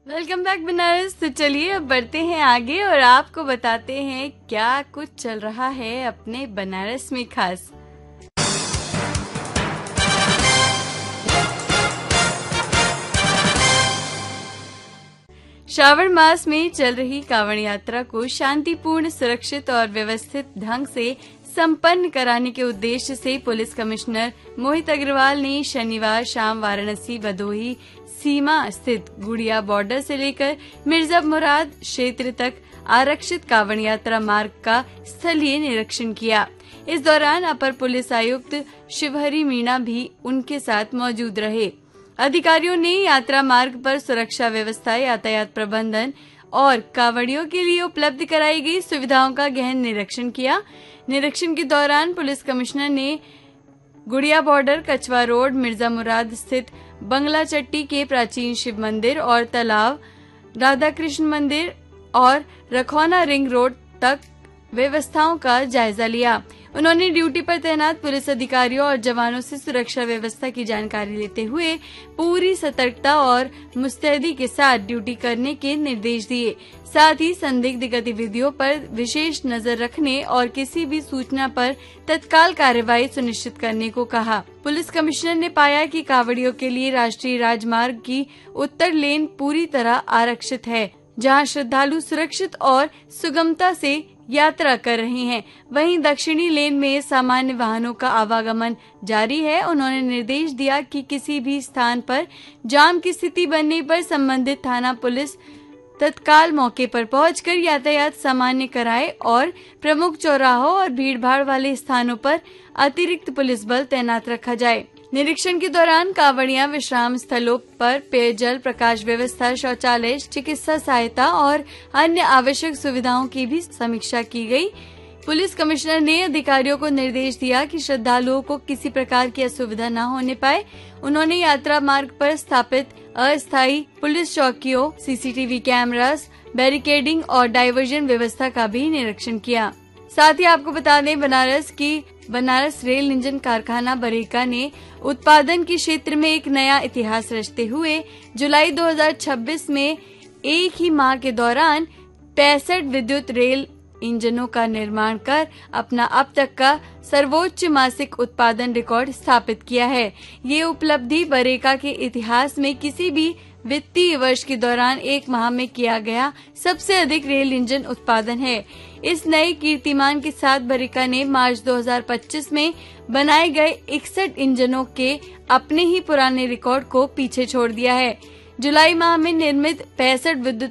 Welcome back Banaras. तो चलिए अब बढ़ते हैं आगे और आपको बताते हैं क्या कुछ चल रहा है अपने बनारस में खास। श्रावण मास में चल रही कांवड़ यात्रा को शांतिपूर्ण, सुरक्षित और व्यवस्थित ढंग से संपन्न कराने के उद्देश्य से पुलिस कमिश्नर मोहित अग्रवाल ने शनिवार शाम वाराणसी भदोही सीमा स्थित गुड़िया बॉर्डर से लेकर मिर्जा मुराद क्षेत्र तक आरक्षित कांवड़ यात्रा मार्ग का स्थलीय निरीक्षण किया। इस दौरान अपर पुलिस आयुक्त शिवहरी मीणा भी उनके साथ मौजूद रहे। अधिकारियों ने यात्रा मार्ग पर सुरक्षा व्यवस्था, यातायात प्रबंधन और कांवड़ियों के लिए उपलब्ध कराई गई सुविधाओं का गहन निरीक्षण किया। निरीक्षण के दौरान पुलिस कमिश्नर ने गुड़िया बॉर्डर, कछवा रोड, मिर्जा मुराद स्थित बंगला चट्टी के प्राचीन शिव मंदिर और तालाब, राधा कृष्ण मंदिर और रखौना रिंग रोड तक व्यवस्थाओं का जायजा लिया। उन्होंने ड्यूटी पर तैनात पुलिस अधिकारियों और जवानों से सुरक्षा व्यवस्था की जानकारी लेते हुए पूरी सतर्कता और मुस्तैदी के साथ ड्यूटी करने के निर्देश दिए। साथ ही संदिग्ध गतिविधियों पर विशेष नजर रखने और किसी भी सूचना पर तत्काल कार्रवाई सुनिश्चित करने को कहा। पुलिस कमिश्नर ने पाया कि कांवड़ियों के लिए राष्ट्रीय राजमार्ग की उत्तर लेन पूरी तरह आरक्षित है, जहां श्रद्धालु सुरक्षित और सुगमता से यात्रा कर रहे हैं। वहीं दक्षिणी लेन में सामान्य वाहनों का आवागमन जारी है। उन्होंने निर्देश दिया कि किसी भी स्थान पर जाम की स्थिति बनने पर संबंधित थाना पुलिस तत्काल मौके पर पहुंचकर यातायात सामान्य कराए और प्रमुख चौराहों और भीड़भाड़ वाले स्थानों पर अतिरिक्त पुलिस बल तैनात रखा जाए। निरीक्षण के दौरान कांवड़िया विश्राम स्थलों पर पेयजल, प्रकाश व्यवस्था, शौचालय, चिकित्सा सहायता और अन्य आवश्यक सुविधाओं की भी समीक्षा की गई। पुलिस कमिश्नर ने अधिकारियों को निर्देश दिया कि श्रद्धालुओं को किसी प्रकार की असुविधा न होने पाए। उन्होंने यात्रा मार्ग पर स्थापित अस्थायी पुलिस चौकियों, सीसीटीवी कैमरास, बैरिकेडिंग और डायवर्जन व्यवस्था का भी निरीक्षण किया। साथ ही आपको बता दें बनारस रेल इंजन कारखाना बरेका ने उत्पादन के क्षेत्र में एक नया इतिहास रचते हुए जुलाई 2026 में एक ही माह के दौरान 65 विद्युत रेल इंजनों का निर्माण कर अपना अब तक का सर्वोच्च मासिक उत्पादन रिकॉर्ड स्थापित किया है। ये उपलब्धि बरेका के इतिहास में किसी भी वित्तीय वर्ष के दौरान एक माह में किया गया सबसे अधिक रेल इंजन उत्पादन है। इस नए कीर्तिमान के साथ बरेका ने मार्च 2025 में बनाए गए 61 इंजनों के अपने ही पुराने रिकॉर्ड को पीछे छोड़ दिया है। जुलाई माह में निर्मित 65 विद्युत